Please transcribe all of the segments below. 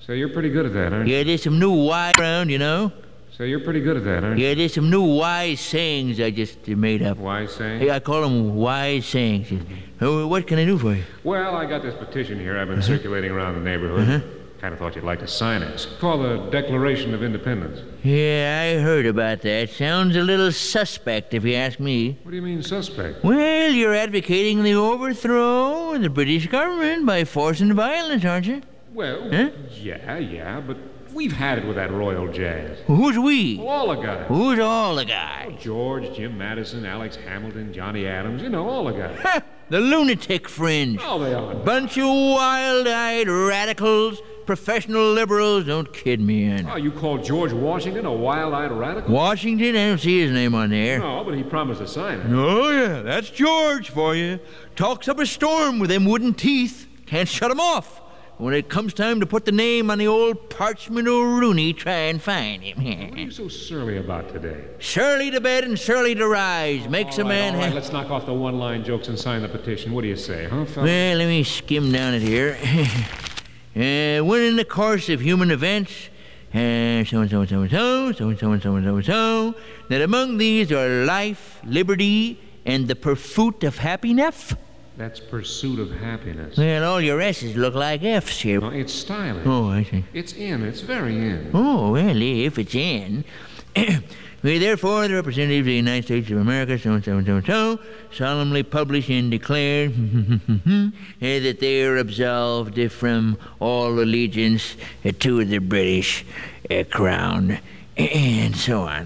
So you're pretty good at that, aren't you? Yeah, there's some new wise around, you know? So you're pretty good at that, aren't you? Yeah, there's some new wise sayings I just made up. Wise saying? Hey, I call them wise sayings. What can I do for you? Well, I got this petition here I've been circulating around the neighborhood. Kind of thought you'd like to sign it. It's called the Declaration of Independence. Yeah, I heard about that. Sounds a little suspect, if you ask me. What do you mean, suspect? Well, you're advocating the overthrow of the British government by force and violence, aren't you? Well, Huh? yeah, but we've had it with that royal jazz. Who's we? Well, all the guys. Who's all the guys? George, Jim Madison, Alex Hamilton, Johnny Adams, you know, all the guys. Ha! The lunatic fringe. Oh, they are. Bunch of wild-eyed radicals, professional liberals. Don't kid me. Oh, you call George Washington a wild-eyed radical? Washington? I don't see his name on there. No, but he promised to sign it. Oh, yeah, that's George for you. Talks up a storm with them wooden teeth. Can't shut him off. When it comes time to put the name on the old parchment Rooney, try and find him. What are you so surly about today? Surly to bed and surly to rise. Makes a man... All right, let's knock off the one-line jokes and sign the petition. What do you say, huh, fella? Well, let me skim down it here. When in the course of human events, so-and-so, that among these are life, liberty, and the pursuit of happiness. That's pursuit of happiness. Well, all your S's look like F's here. No, it's stylish. Oh, I see. It's in. It's very in. Oh, well, if it's in. We therefore, the representatives of the United States of America, so-and-so, solemnly publish and declare that they are absolved from all allegiance to the British crown, and so on.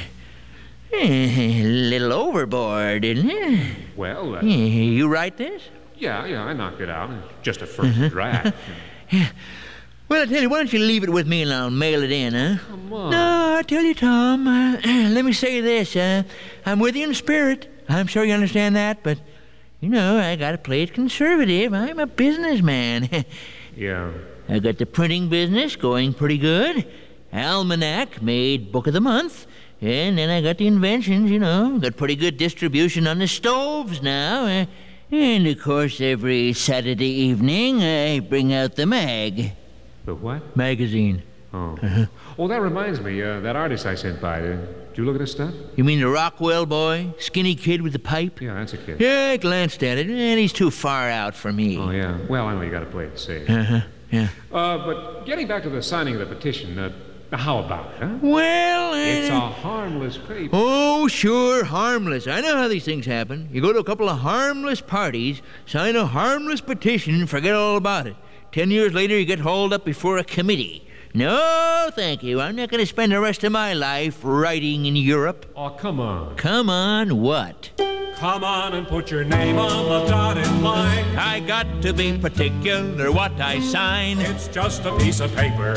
A little overboard, isn't it? Well, You write this? yeah, I knocked it out. It's just a first draft. Well, I tell you, why don't you leave it with me and I'll mail it in, huh? Come on. No, I tell you, Tom, let me say this. I'm with you in spirit. I'm sure you understand that, but, you know, I gotta play it conservative. I'm a businessman. Yeah. I got the printing business going pretty good. Almanac made Book of the Month. And then I got the inventions, you know. Got pretty good distribution on the stoves now. And, of course, every Saturday evening, I bring out the mag. The what? Magazine. Oh. Oh, that reminds me. That artist I sent by. Did you look at his stuff? You mean the Rockwell boy? Skinny kid with the pipe? Yeah, that's a kid. Yeah, I glanced at it, and he's too far out for me. Oh, yeah. Well, I know you got to play it safe. Yeah. But getting back to the signing of the petition, how about it, huh? Well, It's a harmless paper. Oh, sure, harmless. I know how these things happen. You go to a couple of harmless parties, sign a harmless petition, and forget all about it. 10 years later, you get hauled up before a committee. No, thank you. I'm not going to spend the rest of my life writing in Europe. Oh, come on. Come on, what? Come on and put your name on the dotted line. I got to be particular what I sign. It's just a piece of paper